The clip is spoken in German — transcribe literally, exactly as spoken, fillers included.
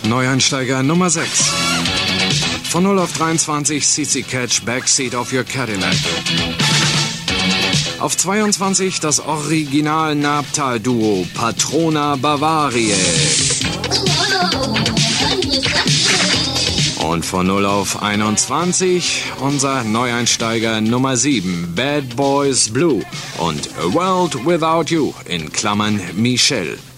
Neueinsteiger Nummer sechs. Von null auf dreiundzwanzig C C Catch, Backseat of Your Cadillac. Auf zweiundzwanzig das Original Nabtal-Duo Patrona Bavaria. Und von null auf einundzwanzig unser Neueinsteiger Nummer sieben, Bad Boys Blue und A World Without You in Klammern Michelle.